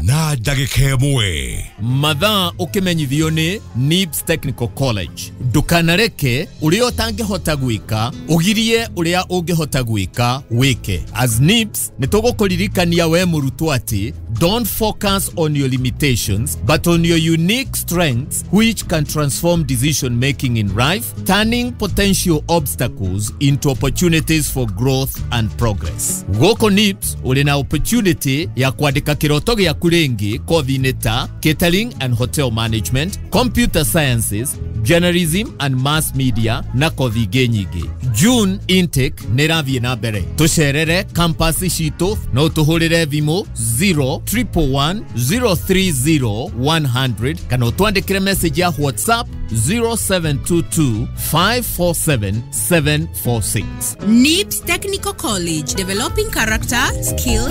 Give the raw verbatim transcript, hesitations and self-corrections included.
na dagika mwe mathaa ukimenyithio ni Nips Technical College. Ndukanareke uria utangihota gwika ugirie uria ungihota gwika wike. As Nips nitugukuririkania we murutwo ati don't focus on your limitations but on your unique strengths which can transform decision making in life, turning potential obstacles into opportunities for growth and progress. Goko Nips uli na opportunity ya kuandika kiroto gyaku ringi kothi-ini ta catering and hotel management, computer sciences, journalism and mass media na kothi ingĩ nyingĩ. June intake nĩrathiĩ na mbere. Tucerere campus citu no tuhurire thimu zero triple one zero three zero one hundred kana utwandikire message ya WhatsApp zero seven two two five four seven seven four six. Nips Technical College, developing character, skills